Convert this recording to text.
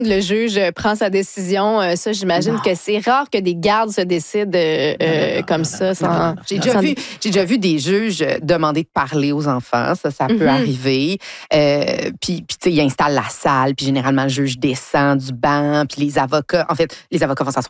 Le juge prend sa décision. Ça, j'imagine que c'est rare que des gardes se décident comme ça. Sans, J'ai déjà vu des juges demander de parler aux enfants. Ça peut arriver. Puis tu sais, ils installent la salle. Puis généralement, le juge descend du banc. Puis les avocats vont s'asseoir